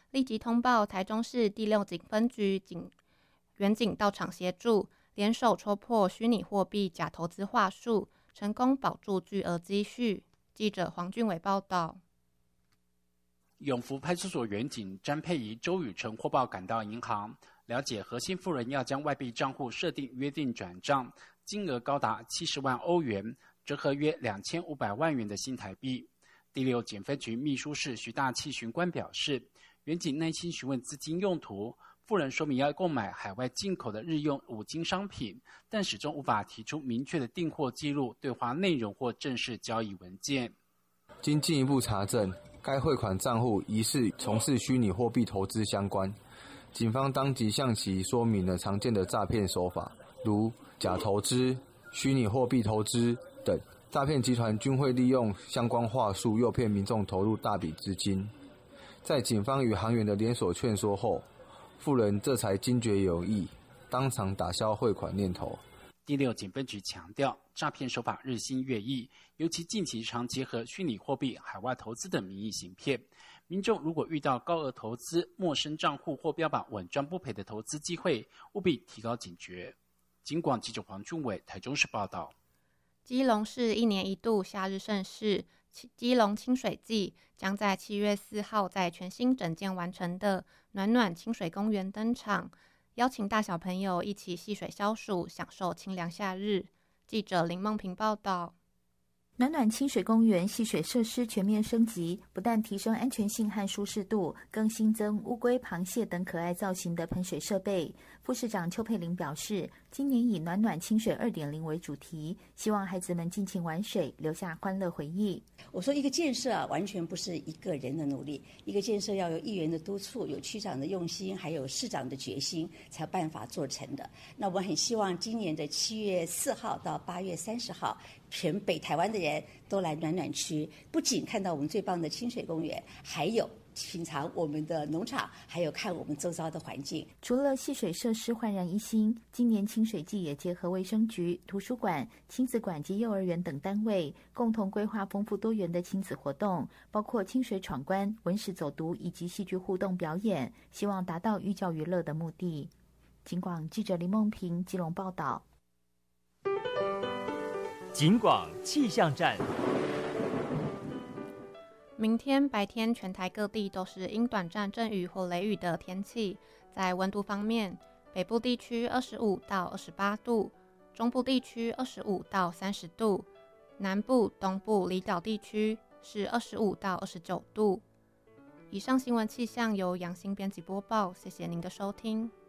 立即通报台中市第6警分局员警到场协助，联手戳破虚拟货币假投资话术，成功保住巨额积蓄。记者黄俊伟报道。 永福派出所员警詹佩仪、周宇成获报赶到银行，了解何姓妇人要将外币账户设定约定转账，金额高达70万欧元，折合约2500万元的新台币。第6警分局秘书室徐大器巡官表示，员警耐心询问资金用途，妇人说明要购买海外进口的日用五金商品，但始终无法提出明确的订货记录、对话内容或正式交易文件。 经进一步查证，该汇款账户疑似从事虚拟货币投资相关，警方当即向其说明了常见的诈骗手法，如假投资、虚拟货币投资等。诈骗集团均会利用相关话术诱骗民众投入大笔资金。在警方与行员的连锁劝说后，妇人这才惊觉有异，当场打消汇款念头。 第6警分局强调，诈骗手法日新月异，尤其近期常结合虚拟货币、海外投资等名义行骗。民众如果遇到高额投资、陌生账户或标榜稳赚不赔的投资机会，务必提高警觉。警广记者黄俊伟台中市报道。 基隆市1年1度夏日盛事基隆清水季将在7月4号在全新整建完成的暖暖清水公园登场，邀请大小朋友一起戏水消暑，享受清凉夏日。记者林梦平报道。 暖暖清水公园戏水设施全面升级，不但提升安全性和舒适度，更新增乌龟、螃蟹等可爱造型的喷水设备。副市长邱佩玲表示，今年以暖暖清水 2.0 为主题，希望孩子们尽情玩水，留下欢乐回忆。 我说一个建设完全不是一个人的努力，一个建设要有议员的督促，有区长的用心，还有市长的决心，才有办法做成的。那我很希望今年的7月4号到8月30号，全北台湾的人都来暖暖区，不仅看到我们最棒的清水公园，还有品尝我们的农场，还有看我们周遭的环境。 除了戏水设施焕然一新，今年清水季也结合卫生局、图书馆、亲子馆及幼儿园等单位，共同规划丰富多元的亲子活动，包括清水闯关、文史走读以及戏剧互动表演，希望达到寓教于乐的目的。警广记者林梦平基隆报道。 警广气象站。 明天白天全台各地都是因短暂阵雨或雷雨的天气。在温度方面，北部地区25到28度，中部地区25到30度，南部、东部离岛地区是25到29度。以上新闻气象由杨欣编辑播报，谢谢您的收听。